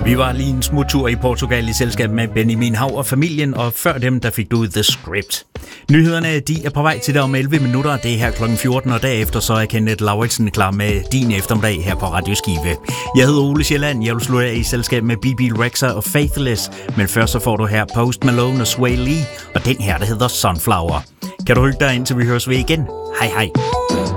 Vi var lige en smuttur i Portugal i selskab med Benjamin Hav og familien, og før dem, der fik du The Script. Nyhederne, de er på vej til dig om 11 minutter, det er her kl. 14, og derefter så er Kenneth Lauritsen klar med din eftermiddag her på Radio Skive. Jeg hedder Ole Sjælland, jeg vil slutte af i selskab med BB Rexha og Faithless, men først så får du her Post Malone og Sway Lee, og den her, der hedder Sunflower. Kan du hygge dig indtil vi høres ved igen? Hej hej.